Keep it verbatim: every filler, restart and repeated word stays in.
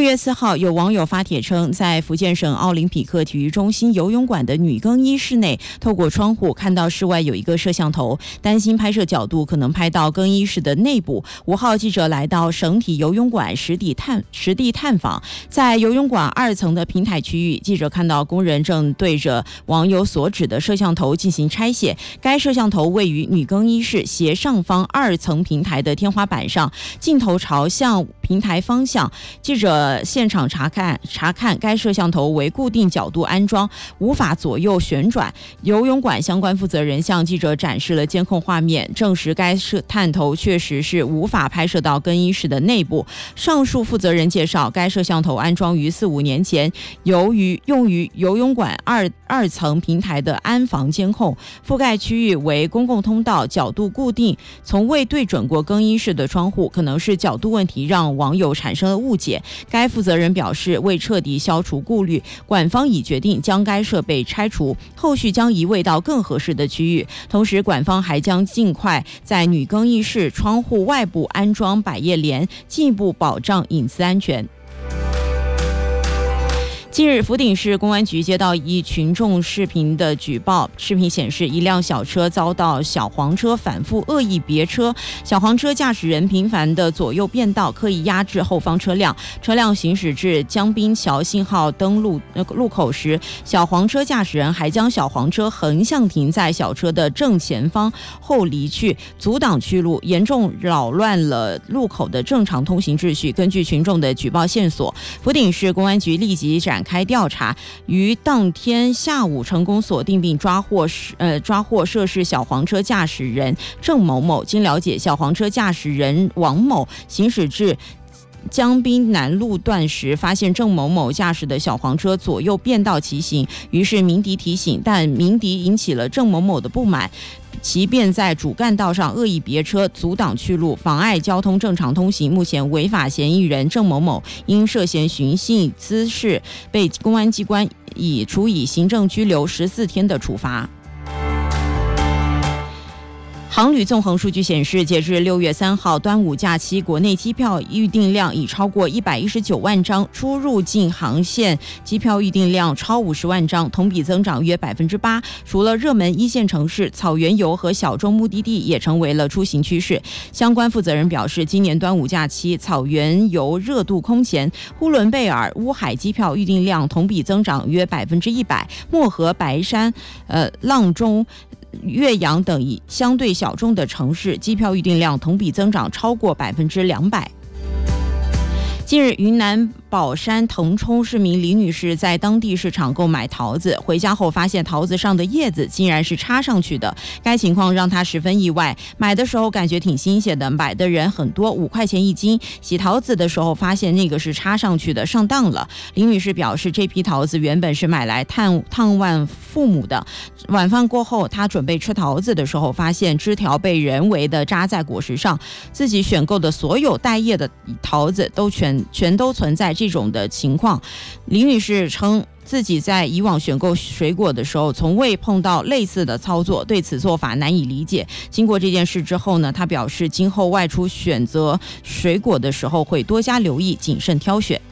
月四号，有网友发帖称，在福建省奥林匹克体育中心游泳馆的女更衣室内，透过窗户看到室外有一个摄像头，担心拍摄角度可能拍到更衣室的内部。五号记者来到省体游泳馆实地探实地探访，在游泳馆二层的平台区域，记者看到工人正对着网友所指的摄像头进行拆卸。该摄像头位于女更衣室斜上方二层平台的天花板上，镜头朝向平台方向。记者现场查看查看该摄像头为固定角度安装，无法左右旋转。游泳馆相关负责人向记者展示了监控画面，证实该摄探头确实是无法拍摄到更衣室的内部。上述负责人介绍，该摄像头安装于四五年前，由于用于游泳馆二二层平台的安防监控，覆盖区域为公共通道，角度固定，从未对准过更衣室的窗户，可能是角度问题让网友产生了误解。该负责人表示，为彻底消除顾虑，馆方已决定将该设备拆除，后续将移位到更合适的区域。同时，馆方还将尽快在女更衣室窗户外部安装百叶帘，进一步保障隐私安全。近日，福鼎市公安局接到一群众视频的举报，视频显示一辆小车遭到小黄车反复恶意别车，小黄车驾驶人频繁的左右变道，刻意压制后方车辆。车辆行驶至江滨桥信号灯路、呃、路口时，小黄车驾驶人还将小黄车横向停在小车的正前方后离去，阻挡去路，严重扰乱了路口的正常通行秩序。根据群众的举报线索，福鼎市公安局立即展开调查，于当天下午成功锁定并抓获呃抓获涉事小黄车驾驶人郑某某。经了解，小黄车驾驶人王某行驶至江滨南路段时，发现郑某某驾驶的小黄车左右变道骑行，于是鸣笛提醒，但鸣笛引起了郑某某的不满，其便在主干道上恶意别车，阻挡去路，妨碍交通正常通行。目前违法嫌疑人郑某某因涉嫌寻衅滋事，被公安机关以处以行政拘留十四天的处罚。航旅纵横数据显示，截至六月三号端午假期，国内机票预订量已超过一百一十九万张，出入境航线机票预订量超五十万张，同比增长约百分之八。除了热门一线城市，草原游和小众目的地也成为了出行趋势。相关负责人表示，今年端午假期草原游热度空前，呼伦贝尔、乌海机票预订量同比增长约百分之一百，漠河、白山、呃阆中、岳阳等以相对小众的城市，机票预订量同比增长超过百分之两百。近日，云南宝山腾冲市民李女士在当地市场购买桃子，回家后发现桃子上的叶子竟然是插上去的，该情况让她十分意外。买的时候感觉挺新鲜的，买的人很多，五块钱一斤。洗桃子的时候发现那个是插上去的，上当了。李女士表示，这批桃子原本是买来探探望父母的，晚饭过后她准备吃桃子的时候，发现枝条被人为的扎在果实上，自己选购的所有带叶的桃子都全全都存在这种的情况。李女士称，自己在以往选购水果的时候从未碰到类似的操作，对此做法难以理解。经过这件事之后呢，她表示今后外出选择水果的时候会多加留意，谨慎挑选。